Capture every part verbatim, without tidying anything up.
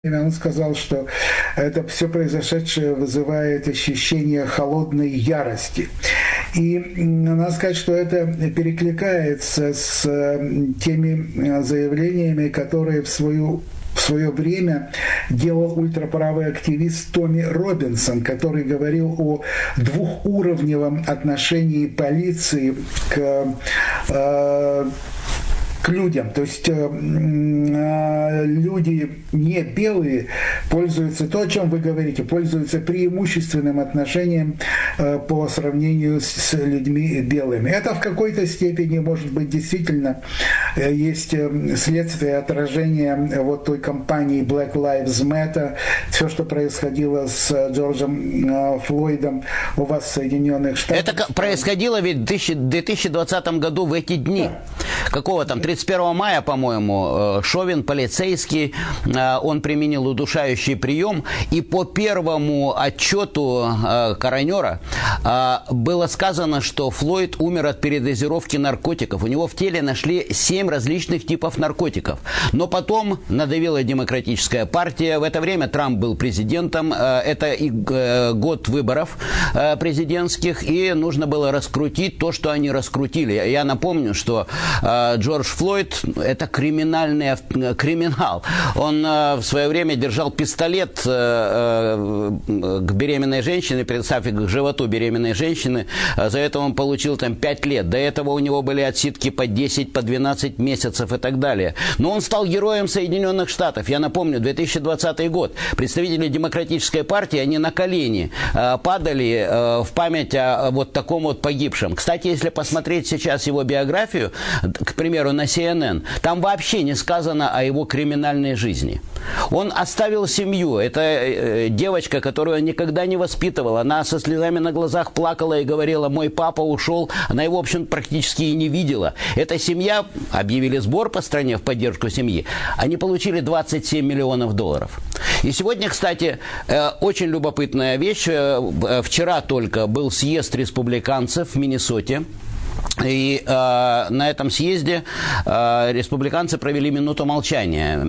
Он сказал, что это все произошедшее вызывает ощущение холодной ярости. И надо сказать, что это перекликается с теми заявлениями, которые в свою в свое время делал ультраправый активист Томми Робинсон, который говорил о двухуровневом отношении полиции к э, к людям. То есть э, люди не белые пользуются, то, о чем вы говорите, пользуются преимущественным отношением э, по сравнению с людьми белыми. Это в какой-то степени, может быть, действительно э, есть э, следствие отражения вот той кампании Black Lives Matter, все, что происходило с Джорджем э, Флойдом у вас в Соединенных Штатах. Это происходило ведь в две тысячи двадцатом году в эти дни. Да. Какого там, тридцать первого мая, по-моему, Шовин, полицейский, он применил удушающий прием, и по первому отчету коронера было сказано, что Флойд умер от передозировки наркотиков. У него в теле нашли семь различных типов наркотиков. Но потом надавила Демократическая партия. В это время Трамп был президентом. Это и год выборов президентских, и нужно было раскрутить то, что они раскрутили. Я напомню, что Джордж Флойд – это криминальный криминал. Он э, в свое время держал пистолет э, э, к беременной женщине, представив к животу беременной женщины. За это он получил там пять лет. До этого у него были отсидки по десять, по двенадцать месяцев и так далее. Но он стал героем Соединенных Штатов. Я напомню, две тысячи двадцатый год. Представители Демократической партии, они на колени э, падали э, в память о вот таком вот погибшем. Кстати, если посмотреть сейчас его биографию, к примеру, на си эн эн, там вообще не сказано о его криминальной жизни. Он оставил семью. Это э, девочка, которую он никогда не воспитывал. Она со слезами на глазах плакала и говорила: мой папа ушел. Она его, в общем, практически и не видела. Эта семья, объявили сбор по стране в поддержку семьи, они получили двадцать семь миллионов долларов. И сегодня, кстати, э, очень любопытная вещь. Э, вчера только был съезд республиканцев в Миннесоте. И э, на этом съезде э, республиканцы провели минуту молчания.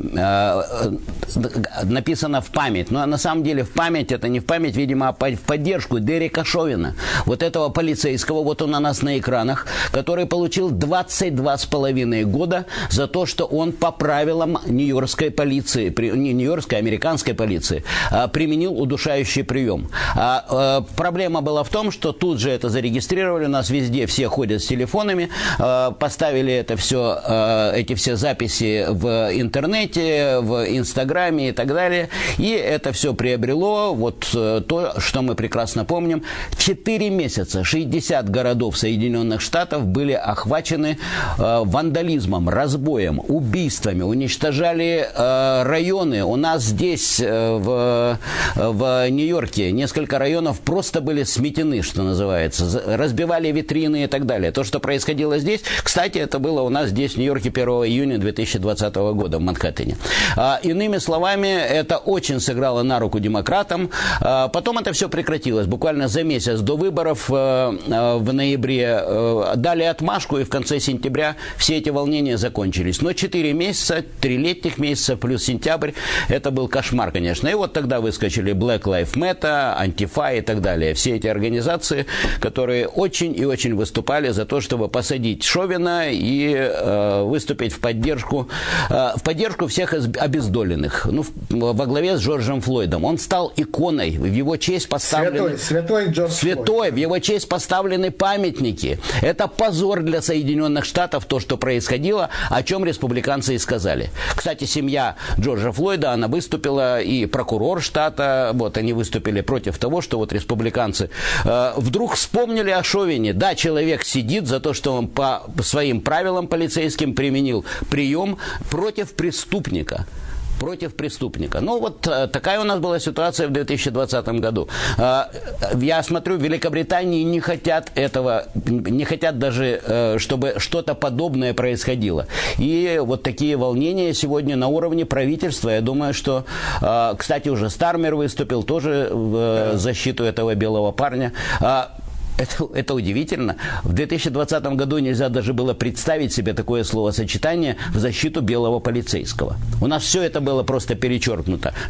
Э, э, написано в память. Но на самом деле в память, это не в память, видимо, а в поддержку Дерека Шовина. Вот этого полицейского, вот он у нас на экранах, который получил двадцать два с половиной года за то, что он по правилам нью-йоркской полиции, при, не нью-йоркской, а американской полиции, э, применил удушающий прием. А, э, проблема была в том, что тут же это зарегистрировали, у нас везде все ходят с телефонами, поставили это все, эти все записи в интернете, в Инстаграме и так далее. И это все приобрело вот то, что мы прекрасно помним. Четыре месяца шестьдесят городов Соединенных Штатов были охвачены вандализмом, разбоем, убийствами, уничтожали районы. У нас здесь, в, в Нью-Йорке, несколько районов просто были сметены, что называется. Разбивали витрины и так далее. То, что происходило здесь, кстати, это было у нас здесь, в Нью-Йорке, первого июня две тысячи двадцатого года, в Манхэттене. А, иными словами, это очень сыграло на руку демократам. А, потом это все прекратилось. Буквально за месяц до выборов а, а, в ноябре а, дали отмашку, и в конце сентября все эти волнения закончились. Но четыре месяца, три летних месяца плюс сентябрь, это был кошмар, конечно. И вот тогда выскочили Black Lives Matter, Антифа и так далее. Все эти организации, которые очень и очень выступали за то, чтобы посадить Шовина и э, выступить в поддержку, э, в поддержку всех обездоленных. Ну, в, во главе с Джорджем Флойдом. Он стал иконой, в его честь поставлены... Святой, святой Джордж Святой, Флойд. В его честь поставлены памятники. Это позор для Соединенных Штатов, то, что происходило, о чем республиканцы и сказали. Кстати, семья Джорджа Флойда, она выступила, и прокурор штата, вот, они выступили против того, что вот республиканцы э, вдруг вспомнили о Шовине. Да, человек сидит за то, что он по своим правилам полицейским применил прием против преступника. Против преступника. Ну, вот такая у нас была ситуация в две тысячи двадцатом году. Я смотрю, в Великобритании не хотят этого, не хотят даже, чтобы что-то подобное происходило. И вот такие волнения сегодня на уровне правительства. Я думаю, что, кстати, уже Стармер выступил тоже в защиту этого белого парня. Это, это удивительно. В две тысячи двадцатом году нельзя даже было представить себе такое словосочетание в защиту белого полицейского. У нас все это было просто перечеркнуто.